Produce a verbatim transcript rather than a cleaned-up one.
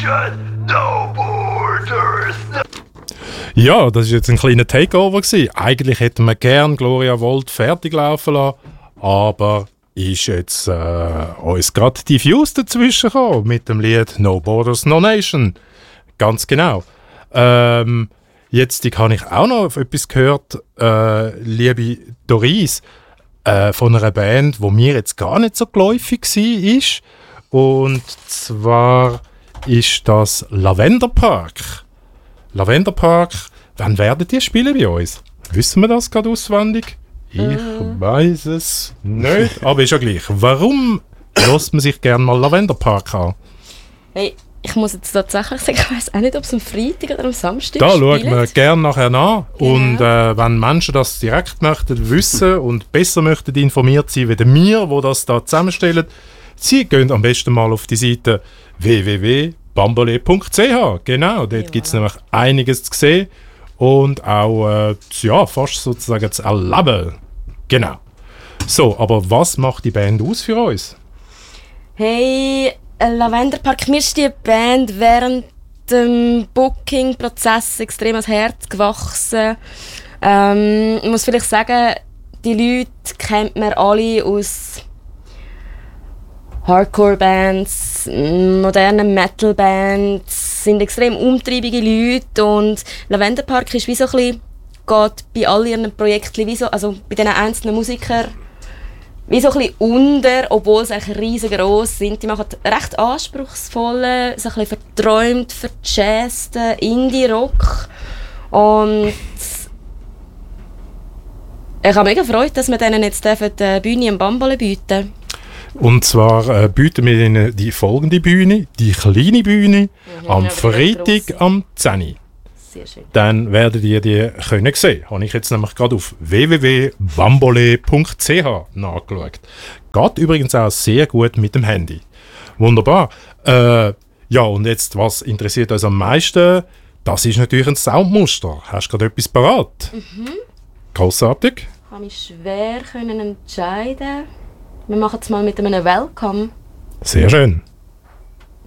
nation, no borders. Ja, das war jetzt ein kleiner Takeover gewesen. Eigentlich hätten wir gern Gloria Volt fertig laufen lassen, aber ist jetzt äh, uns gerade die Fuse dazwischen gekommen mit dem Lied No Borders, No Nation. Ganz genau. Ähm, jetzt habe ich auch noch etwas gehört, äh, liebe Doris, äh, von einer Band, wo mir jetzt gar nicht so geläufig war. Und zwar ist das Lavender Park. Lavender Park, wann werden die spielen bei uns? Wissen wir das gerade auswendig? Ich mm. weiß es nicht, aber ist ja gleich. Warum lässt man sich gerne mal Lavender Park an? Hey, ich muss jetzt tatsächlich sagen, ich weiß auch nicht, ob es am Freitag oder am Samstag da spielt. Da schauen wir gerne nachher nach. Genau. Und äh, wenn Menschen das direkt möchten wissen und besser möchten informiert sein, wie wir, die das da zusammenstellen, sie gehen am besten mal auf die Seite w w w punkt bambole punkt c h. Genau, dort ja. gibt es nämlich einiges zu sehen und auch äh, ja, fast sozusagen zu erleben. Genau. So, aber was macht die Band aus für uns? Hey, Lavender Park, mir ist die Band während dem Booking-Prozess extrem ans Herz gewachsen. Ähm, ich muss vielleicht sagen, die Leute kennt man alle aus Hardcore-Bands, moderne Metal-Bands, sind extrem umtriebige Leute und Lavender Park ist wie so ein bisschen, geht bei all ihren Projekten, wie so, also bei den einzelnen Musikern, wie so ein bisschen unter, obwohl sie eigentlich riesengroß sind. Die machen recht anspruchsvolle, so ein bisschen verträumt, verjazzten Indie-Rock und ich habe mega Freude, dass wir denen jetzt die Bühne am Bambole bieten. Und zwar äh, bieten wir Ihnen die folgende Bühne, die kleine Bühne, mhm, am Freitag am zehn. Sehr schön. Dann werdet ihr die können sehen. Habe ich jetzt nämlich gerade auf w w w punkt bambole punkt c h nachgeschaut. Geht übrigens auch sehr gut mit dem Handy. Wunderbar. Äh, ja, und jetzt, was interessiert uns am meisten? Das ist natürlich ein Soundmuster. Hast du gerade etwas parat? Mhm. Grossartig. Ich kann mich schwer können entscheiden. Wir machen es mal mit einem Welcome. Sehr schön.